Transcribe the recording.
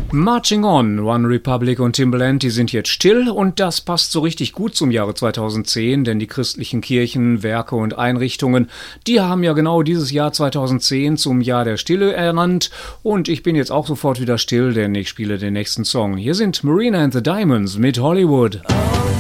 Marching On, One Republic und Timbaland, die sind jetzt still und das passt so richtig gut zum Jahre 2010, denn die christlichen Kirchen, Werke und Einrichtungen, die haben ja genau dieses Jahr 2010 zum Jahr der Stille ernannt und ich bin jetzt auch sofort wieder still, denn ich spiele den nächsten Song. Hier sind Marina and the Diamonds mit Hollywood.